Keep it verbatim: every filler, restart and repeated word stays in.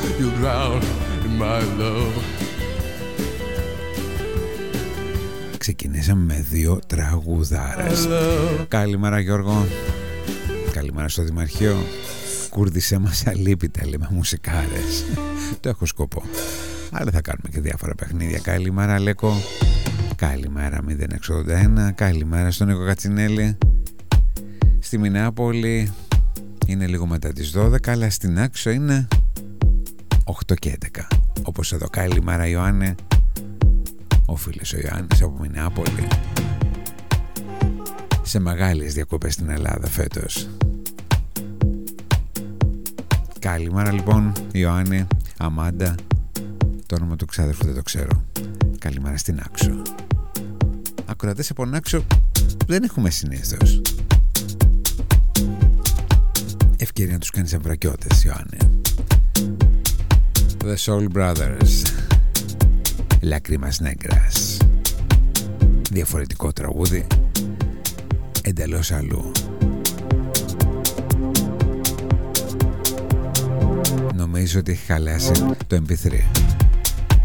You drown in my love. Ξεκινήσαμε με δύο τραγουδάρες. Καλημέρα Γιώργο. Καλημέρα στο Δημαρχείο. Κούρδισέ μας αλίπητα, λέμε, μουσικάρες. Το έχω σκοπό. Αλλά θα κάνουμε και διάφορα παιχνίδια. Καλημέρα Λέκο. Καλημέρα μηδέν έξι ογδόντα ένα. Καλημέρα στον Νίκο Κατσινέλη. Στη Μινεάπολη είναι λίγο μετά τις δώδεκα, αλλά στην Άξο είναι οκτώ και έντεκα. Όπως εδώ. Καλημέρα Ιωάννη. Ο φίλος ο Ιωάννης από Μινεάπολη. Σε μεγάλες διακοπές στην Ελλάδα φέτος. Καλημέρα λοιπόν Ιωάννη, Αμάντα. Το όνομα του ξάδερφου δεν το ξέρω. Καλημέρα στην Άξο. Ακροατές από Άξο δεν έχουμε συνήθως. Ευκαιρία να τους κάνεις εμβρακιώτες, Ιωάννη. The Soul Brothers. Λάκρυμας Νέγκρας. Διαφορετικό τραγούδι, εντελώς αλλού. Νομίζω ότι έχει χαλάσει το εμ πι θρι.